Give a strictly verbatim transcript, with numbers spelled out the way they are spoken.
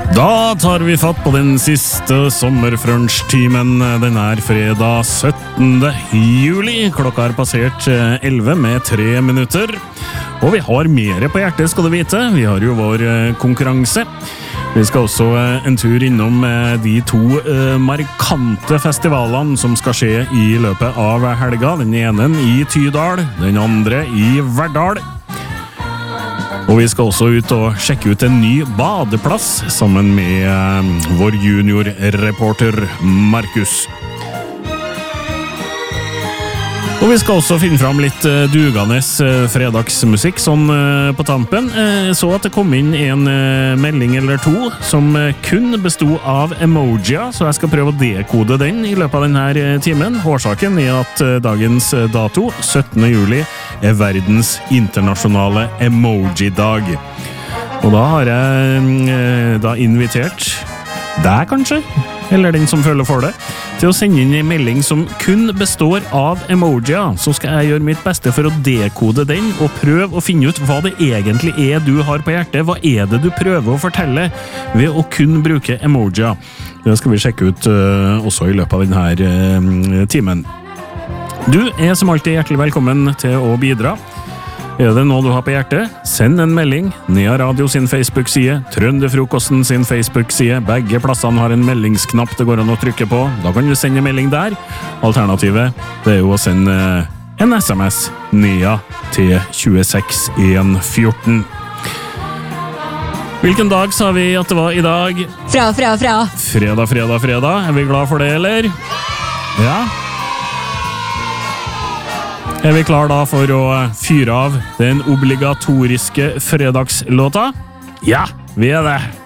Da tar vi fatt på den siste sommerfrunch-timen. Den er fredag syttende juli. Klokka er passert elleve med tre minutter. Og vi har mer på hjertet, skal du vite. Vi har jo vår konkurranse. Vi skal også en tur innom de to markante festivalene som skal skje i løpet av helga. Den ene i Tydal, den andre i Verdal. Og vi skal også ut og sjekke ut en ny badeplass sammen med vår juniorreporter Markus. Og vi skal også finne fram litt dugende fredagsmusikk sånn på tampen. Så at det kom inn en melding eller to som kun bestod av emojier, så jeg skal prøve å dekode den i løpet av denne timen. Årsaken er at dagens dato, syttende juli, er verdens internasjonale emoji-dag. Og da har jeg da invitert deg kanskje, eller den som føler for det, til å sende inn en melding som kun består av emojier. Så skal jeg gjøre mitt beste for å dekode den, og prøve å finne ut hva det egentlig er du har på hjertet. Hva er det du prøver å fortelle ved å kun bruke emojier? Det skal vi sjekke ut uh, også i løpet av denne uh, timen. Du er som alltid hjertelig velkommen til å bidra. Er det noe du har på hjertet? Send en melding. Nea Radio sin Facebook-side, Trønderfrokosten sin Facebook-side. Begge plassene har en meldingsknapp det går an å trykke på. Da kan du sende en melding der. Alternativet, det er jo å sende en sms Nea til tjueseks én fjorten. Hvilken dag sa vi at det var i dag? Fra, fra, fra. Fredag, fredag, fredag. Er vi glad for det, eller? Ja. Er vi klar da for å fyre av den obligatoriske fredagslåta? Ja, vi er det!